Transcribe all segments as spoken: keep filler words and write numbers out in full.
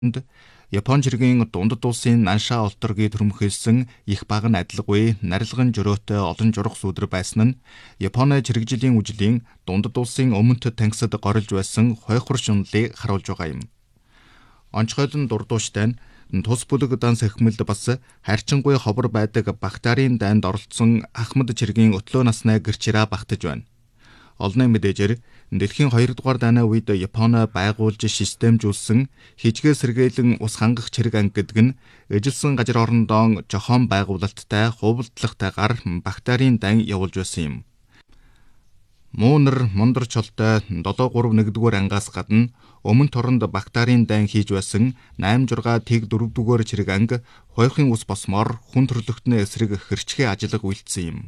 Япон жиргийн дундад улсын Нанша олторгийг төрөмхөйсөн их баг нь адилгүй нарилган жөрөөтэй олон журах сүудэр байсан нь Японы чирэгжилийн үжлийн дундад улсын өмнөд тангисад горилж байсан хойхор шунлыг харуулж байгаа юм. Онцгойлон дурдууштай нь тус бүлэг данс эхмэлд бас хайрчингүй ховор байдаг Бахтарын дайнд оролцсон Ахмад чиргийн өтлөө насны гэрчираа багтаж байна. Олонний мэдээжээр дэлхийн хоёрдугаар дайны үед Японы байгуулж системжүүлсэн хижгээ сэргээлэн ус хангах чирэг анги гэдэг нь эжилсэн газар орондоо жохоон байгуулалттай хувилдлагатайгаар Бахтарын дан явуулж байсан юм. Муунар мундар чолтой долоо гурав нэгдүгээр ангаас гадна өмнө торонд Бахтарын дан хийж байсан найман журга тэг дөрөвдүгээр чирэг анги хойрхын ус босмоор хүн төрлөختний эсрэг хэрчгээ ажиллах үйлдсэн юм.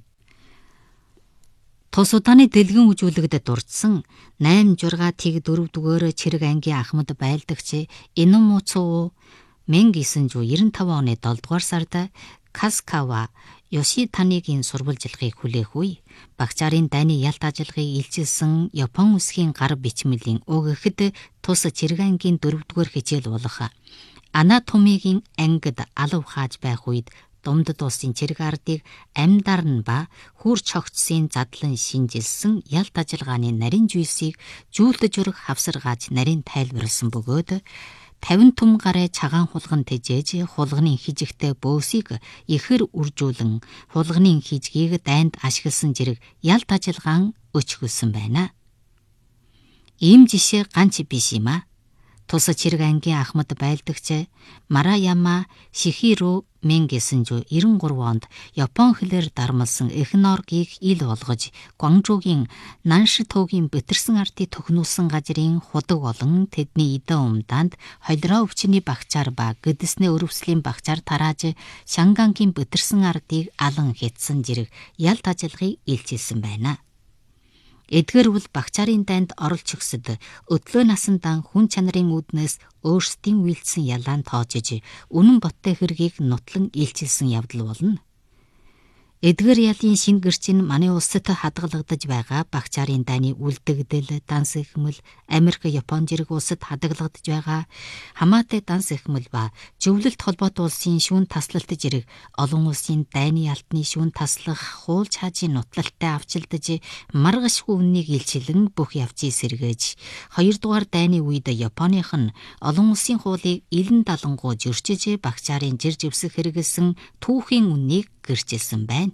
Тус удааны дэлгэн үжүүлэгдэд дурдсан найман журга тэг дөрөвдүгээр чирэг ангийн Ахмад байлдагч Иномуцу мянга девятьсот девяносто пять оны долдугаар сард Каскава Ёшитанигийн сурвалжилгыг хүлээх үе Багчаарын дайны ялт ажиллагыг илчилсэн Япон үсгийн гар бичмэлийн уг ихэд тус чирэг ангийн дөрөвдүгээр хичээл болох анатомигийн ангид алав хааж байх үед Дундад улсын чирэг ардыг амьдар нь ба хүр чогтсын задлан шинжилсэн ялт ажиллагааны нарийн жүйсийг жүүлдэж өрөх хавсаргааж нарийн тайлбарлсан бөгөөд тавин түм гараа цагаан хулган тэжээж хулганы хижигтэй бөөсийг ихэр үржүүлэн хулганы хижгийг дайнд ашигласан зэрэг ялт ажиллагаан өчгөлсөн байна. Ийм жишээ ганц биш юм а. Тус чирэг ангийн Ахмад байлдагч Мараяма Шихиро мянга девятьсот девяносто три онд Япон хэлээр дармалсан эхноргийг ил болгож Гуанчжуугийн Наншитогийн битэрсэн артыг төхнүүлсэн газрын худаг болон тэдний идэн умдаанд холироо өвчний багчаар ба гэдэсний өрөвслийн багчаар тарааж Шангангийн битэрсэн ардыг алан хэтсэн зэрэг ялт ажиллагыг илчилсэн байна. Эдгээр бол Багчаарын дайнд оролч өгсөд өдлөө насандан хүн чанарын үүднээс өөрсдийн үйлдсэн ялаан тоожиж үнэн боттой хэргийг нутлан илчилсэн явдал болно. Эдгээр ялын шин гэрчин манай улсад хадгалагдаж байгаа Багчаарын дайны үлдэгдэл, данс эхмэл, Америк, Япон зэрэг улсад хадгалагдаж байгаа хамаатай данс эхмэл ба зөвлөлт холбоотой улсын шүүн таслалт зэрэг олон улсын дайны алтны шүүн таслах хууль чаажийн нутлалтай авчилдаж маргашгүй үннийг илчилэн бүх явцыг сэргээж хоёрдугаар дайны үед Японых нь олон улсын хуулийг илэн далангуу зөрчиж Багчаарын жир живсэх хэрэгэлсэн түүхийн үннийг гэрчилсэн байна.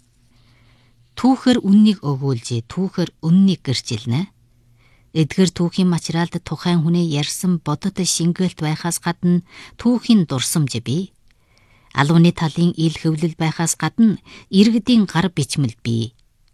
Түүхээр үннийг өгүүлж, түүхээр үннийг гэрчилнэ. Эдгээр түүхийн материалд тухайн хүний ярьсан бодит шингээлт байхаас гадна түүхийн дурсамж бий. Алууны талын ил хөвлөл байхаас гадна иргэдийн гар бичмэл бий.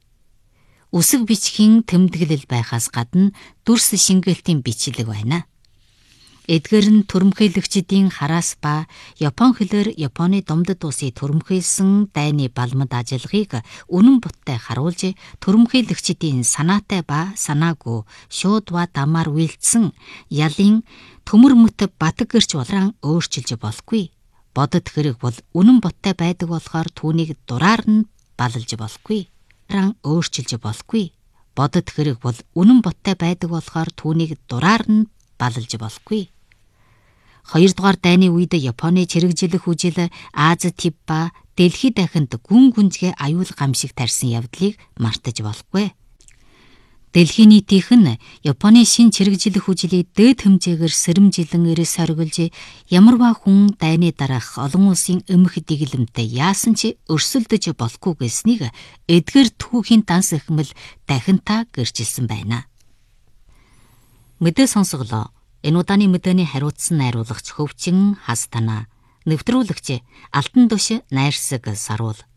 Үсэг бичгийн тэмдэглэл байхаас гадна дүрс шингээлтийн бичлэг байна. Эдгээр нь төрөмхөйлөгчдийн хараас ба Япон хэлээр Японы Дундад улсыг төрөмхөйлсөн дайны балмад ажиллагааг үнэн буттай харуулж төрөмхөйлөгчдийн санаатай ба санаагүй шууд ба дамаар үйлдсэн ялын төмөр мөт батг гэрч болран өөрчилж болохгүй. Бодит хэрэг бол үнэн буттай байдаг болохоор түүнийг дураар нь балалж болохгүй. Ран өөрчилж болохгүй. Бодит хэрэг бол үнэн буттай байдаг болохоор түүнийг дураар нь балалж болохгүй. Хоёрдугаар дайны үед Японы чирэгжилэх үжил Аз Тиб ба дэлхийд дахинд гүн гүнзгий аюул гамшиг тарьсан явдлыг мартаж болохгүй. Дэлхийн нийтийнх нь Японы шин чирэгжилэх үжилийг дээд хэмжээгээр сэрэмжилэн эрс хоригулж ямарваа хүн дайны дараах олон улсын эмх дэглэмтэй яасан ч өрсөлдөж болохгүй гэснийг эдгээр түүхийн данс эхмэл дахинтаа гэрчилсэн байна. Мэдээ сонсголоо. Энэ удааны мэдээний хариуцсан найруулагч Хөвчин Хастана, нэвтрүүлэгч Алтан Душ Найрсаг Саруул.